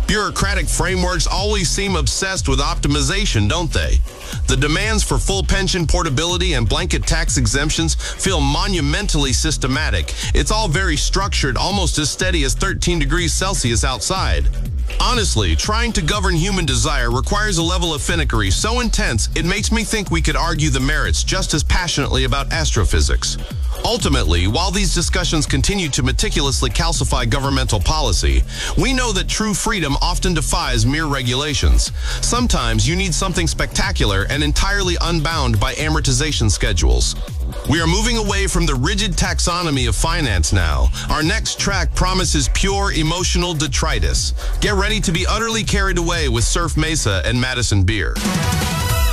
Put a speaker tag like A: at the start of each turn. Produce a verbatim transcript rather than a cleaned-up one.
A: Bureaucratic frameworks always seem obsessed with optimization, don't they? The demands for full pension portability and blanket tax exemptions feel monumentally systematic. It's all very structured, almost as steady as thirteen degrees Celsius outside. Honestly, trying to govern human desire requires a level of finicky so intense it makes me think we could argue the merits just as passionately about astrophysics. Ultimately, while these discussions continue to meticulously calcify governmental policy, we know that true freedom often defies mere regulations. Sometimes you need something spectacular and entirely unbound by amortization schedules. We are moving away from the rigid taxonomy of finance now. Our next track promises pure emotional detritus. Get ready to be utterly carried away with Surf Mesa and Madison Beer.